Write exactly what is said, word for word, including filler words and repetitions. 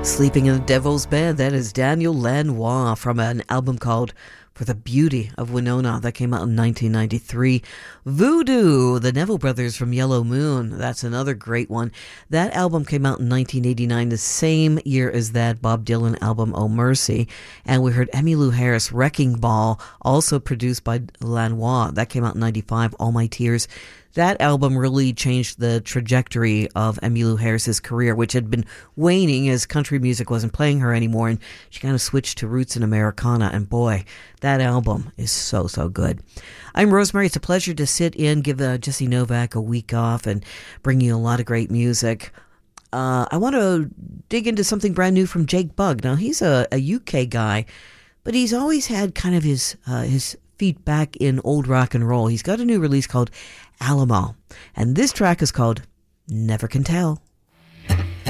Sleeping in the Devil's Bed, that is Daniel Lanois from an album called For the Beauty of Winona that came out in nineteen ninety-three. Voodoo, the Neville Brothers from Yellow Moon, that's another great one. That album came out in nineteen eighty-nine, the same year as that Bob Dylan album, Oh Mercy. And we heard Emmylou Harris, Wrecking Ball, also produced by Lanois. That came out in ninety-five, All My Tears. That album really changed the trajectory of Emmylou Harris's career, which had been waning as country music wasn't playing her anymore, and she kind of switched to roots and Americana, and boy, that album is so, so good. I'm Rosemary. It's a pleasure to sit in, give uh, Jesse Novak a week off, and bring you a lot of great music. Uh, I want to dig into something brand new from Jake Bugg. Now, he's a, a U K guy, but he's always had kind of his uh, his feet back in old rock and roll. He's got a new release called Alamo, and this track is called Never Can Tell.